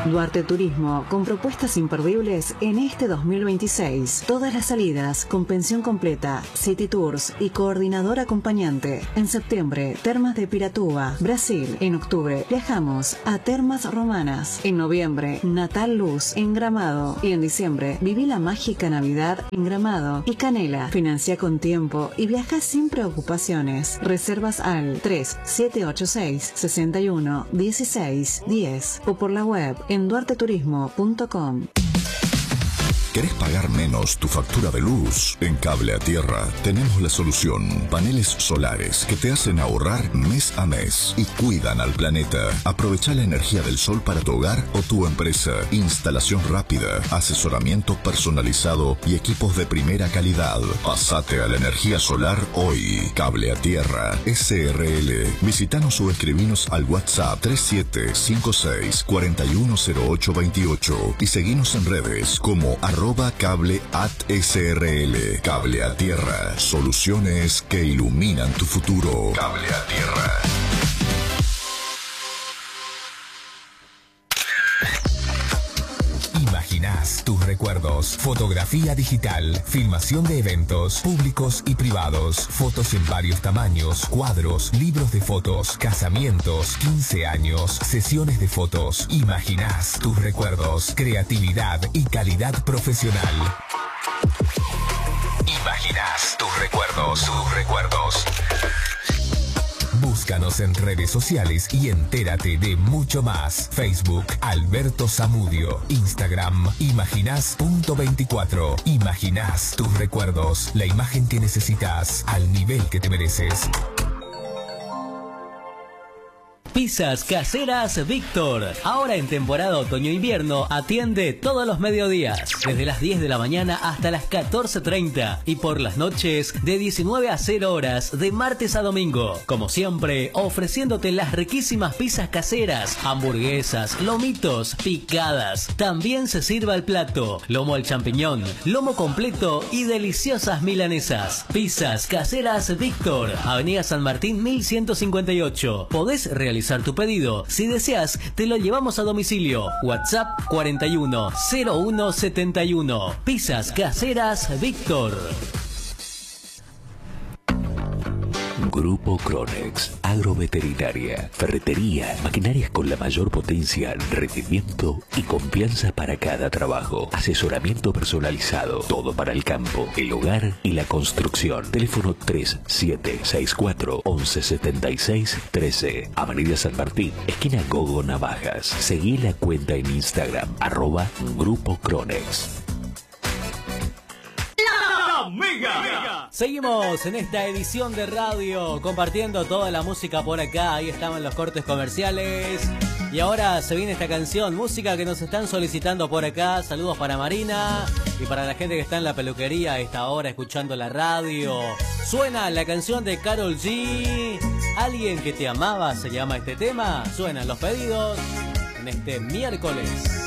Duarte Turismo, con propuestas imperdibles en este 2026. Todas las salidas con pensión completa, City Tours y coordinador acompañante. En septiembre, Termas de Piratúa, Brasil. En octubre, viajamos a Termas Romanas. En noviembre, Natal Luz en Gramado. Y en diciembre, viví la mágica Navidad en Gramado y Canela. Financia con tiempo y viaja sin preocupaciones. Reservas al 3786 61 16 10 o por la web en duarteturismo.com. ¿Querés pagar menos tu factura de luz? En Cable a Tierra tenemos la solución. Paneles solares que te hacen ahorrar mes a mes y cuidan al planeta. Aprovecha la energía del sol para tu hogar o tu empresa. Instalación rápida, asesoramiento personalizado y equipos de primera calidad. Pasate a la energía solar hoy. Cable a Tierra SRL. Visítanos o escribinos al WhatsApp 3756 410828 y seguinos en redes como @cable@SRL. Cable a Tierra. Soluciones que iluminan tu futuro. Cable a Tierra. Imaginás tus recuerdos. Fotografía digital, filmación de eventos públicos y privados, fotos en varios tamaños, cuadros, libros de fotos, casamientos, 15 años, sesiones de fotos. Imaginás tus recuerdos. Creatividad y calidad profesional. Imaginás tus recuerdos. Búscanos en redes sociales y entérate de mucho más. Facebook, Alberto Zamudio. Instagram, imaginás.24. Imaginás tus recuerdos. La imagen que necesitas al nivel que te mereces. Pizzas Caseras Víctor. Ahora en temporada otoño-invierno atiende todos los mediodías, desde las 10 de la mañana hasta las 14:30 y por las noches de 19 a 0 horas de martes a domingo. Como siempre, ofreciéndote las riquísimas pizzas caseras, hamburguesas, lomitos, picadas. También se sirve al plato, lomo al champiñón, lomo completo y deliciosas milanesas. Pizzas Caseras Víctor, Avenida San Martín 1158. Podés realizar tu pedido. Si deseas, te lo llevamos a domicilio. WhatsApp 41 01 71. Pizzas Caseras Víctor. Grupo Cronex, agroveterinaria, ferretería, maquinarias con la mayor potencia, rendimiento y confianza para cada trabajo. Asesoramiento personalizado, todo para el campo, el hogar y la construcción. Teléfono 3764 1176 13. Avenida San Martín, esquina Gogo Navajas. Seguí la cuenta en Instagram, @Grupo Cronex. Mega. Seguimos en esta edición de radio compartiendo toda la música por acá. Ahí estaban los cortes comerciales. Y ahora se viene esta canción, música que nos están solicitando por acá. Saludos para Marina y para la gente que está en la peluquería a esta hora escuchando la radio. Suena la canción de Karol G. Alguien que te amaba se llama este tema. Suenan los pedidos en este miércoles.